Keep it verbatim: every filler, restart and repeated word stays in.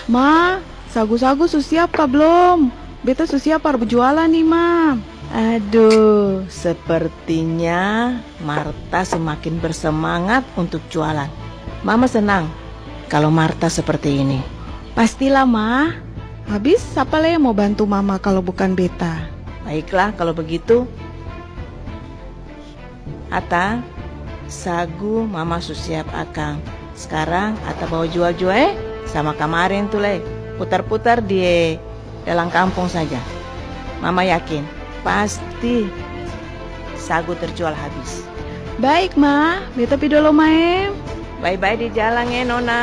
Ma, sagu-sagu su siap kah belum? Beta su siap para berjualan nih, Ma. Aduh, sepertinya Marta semakin bersemangat untuk jualan. Mama senang kalau Marta seperti ini. Pastilah, Ma. Habis siapa lah yang mau bantu Mama kalau bukan beta? Baiklah kalau begitu. Ata, sagu Mama su siap akang. Sekarang Ata bawa jual-jual eh sama kemarin tuh le. Putar-putar di dalam kampung saja. Mama yakin pasti sagu terjual habis. Baik, Ma. Beta pi dulu, Ma. Bye-bye di jalan ya Nona.